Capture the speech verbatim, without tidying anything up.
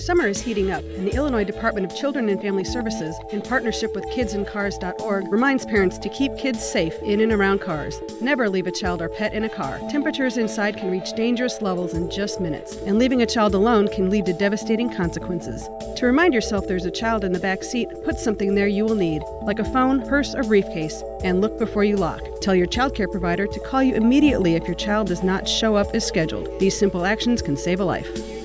Summer is heating up, and the Illinois Department of Children and Family Services, in partnership with kids in cars dot org, reminds parents to keep kids safe in and around cars. Never leave a child or pet in a car. Temperatures inside can reach dangerous levels in just minutes, and leaving a child alone can lead to devastating consequences. To remind yourself there's a child in the back seat, put something there you will need, like a phone, purse, or briefcase, and look before you lock. Tell your child care provider to call you immediately if your child does not show up as scheduled. These simple actions can save a life.